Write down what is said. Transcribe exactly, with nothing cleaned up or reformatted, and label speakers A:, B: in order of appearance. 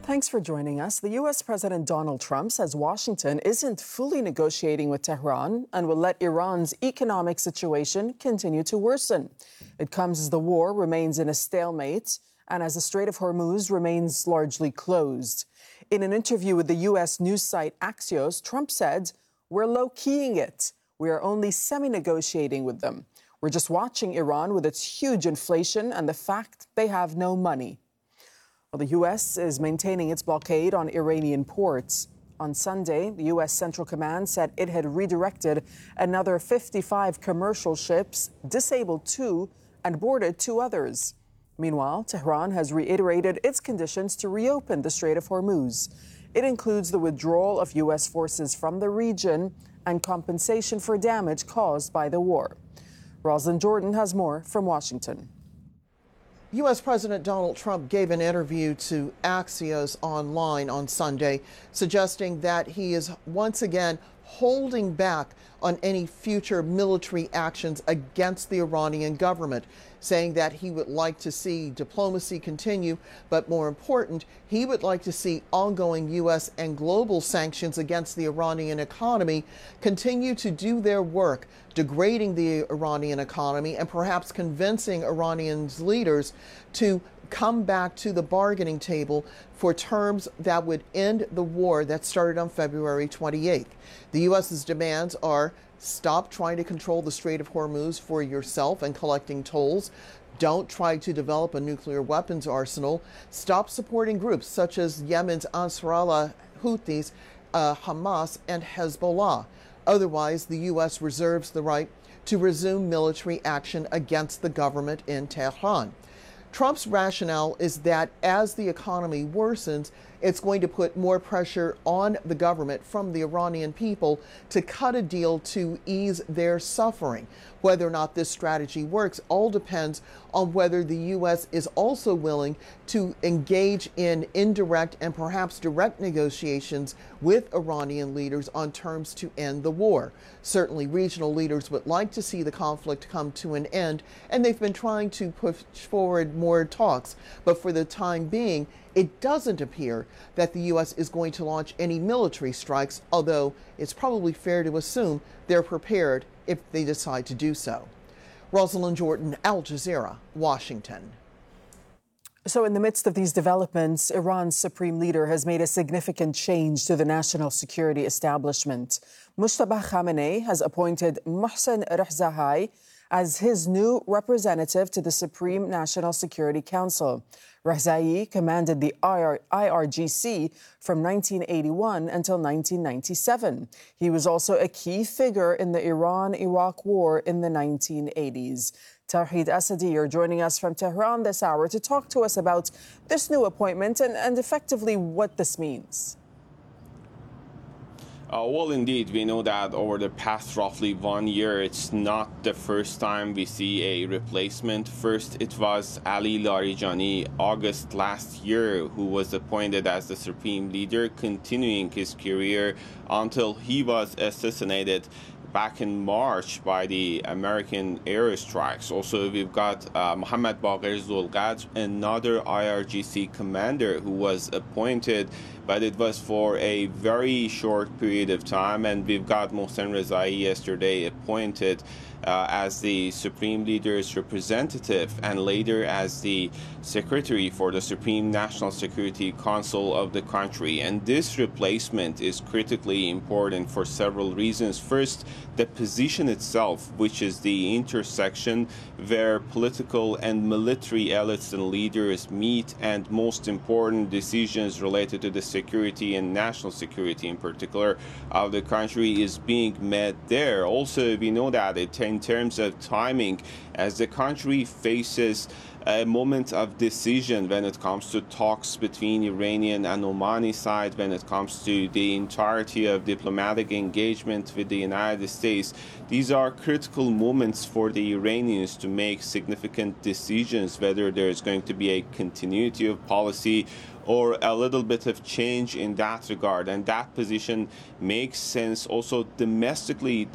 A: Thanks for joining us. The U S. President Donald Trump says Washington isn't fully negotiating with Tehran and will let Iran's economic situation continue to worsen. It comes as the war remains in a stalemate and as the Strait of Hormuz remains largely closed. In an interview with the U S news site Axios, Trump said, "We're low-keying it. We are only semi-negotiating with them. We're just watching Iran with its huge inflation and the fact they have no money." Well, the U S is maintaining its blockade on Iranian ports. On Sunday, the U S. Central Command said it had redirected another fifty-five commercial ships, disabled two, and boarded two others. Meanwhile, Tehran has reiterated its conditions to reopen the Strait of Hormuz. It includes the withdrawal of U S forces from the region and compensation for damage caused by the war. Rosalind Jordan has more from Washington.
B: U S. President Donald Trump gave an interview to Axios Online on Sunday, suggesting that he is once again holding back on any future military actions against the Iranian government, saying that he would like to see diplomacy continue, but more important, he would like to see ongoing U S and global sanctions against the Iranian economy continue to do their work, degrading the Iranian economy and perhaps convincing Iranian leaders to come back to the bargaining table for terms that would end the war that started on February twenty-eighth. The U S's demands are: stop trying to control the Strait of Hormuz for yourself and collecting tolls. Don't try to develop a nuclear weapons arsenal. Stop supporting groups such as Yemen's Ansarallah, Houthis, uh, Hamas, and Hezbollah. Otherwise, the U S reserves the right to resume military action against the government in Tehran. Trump's rationale is that as the economy worsens, it's going to put more pressure on the government from the Iranian people to cut a deal to ease their suffering. Whether or not this strategy works all depends on whether the U S is also willing to engage in indirect and perhaps direct negotiations with Iranian leaders on terms to end the war. Certainly, regional leaders would like to see the conflict come to an end, and they've been trying to push forward more talks. But for the time being, it doesn't appear that the U S is going to launch any military strikes, although it's probably fair to assume they're prepared if they decide to do so. Rosalind Jordan, Al Jazeera, Washington.
A: So in the midst of these developments, Iran's supreme leader has made a significant change to the national security establishment. Mojtaba Khamenei has appointed Mohsen Rezaiani as his new representative to the Supreme National Security Council. Rezaiani commanded the I R G C from nineteen eighty-one until nineteen ninety-seven. He was also a key figure in the Iran-Iraq War in the nineteen eighties. Tawhid Asadi, you're joining us from Tehran this hour to talk to us about this new appointment and, and effectively what this means.
C: Uh, well, indeed, we know that over the past roughly one year, it's not the first time we see a replacement. First, it was Ali Larijani, August last year, who was appointed as the supreme leader, continuing his career until he was assassinated back in March by the American airstrikes. Also, we've got uh, Mohammad Baqir Zulqadr, another I R G C commander who was appointed, but it was for a very short period of time. And we've got Mohsen Rezaiani yesterday appointed uh, as the Supreme Leader's representative and later as the Secretary for the Supreme National Security Council of the country. And this replacement is critically important for several reasons. First, the position itself, which is the intersection where political and military elites and leaders meet, and most important decisions related to the security and national security in particular of the country is being made there. Also, we know that it, in terms of timing, as the country faces a moment of decision when it comes to talks between Iranian and Omani side, when it comes to the entirety of diplomatic engagement with the United States. These are critical moments for the Iranians to make significant decisions, whether there's going to be a continuity of policy or a little bit of change in that regard. And that position makes sense also domestically.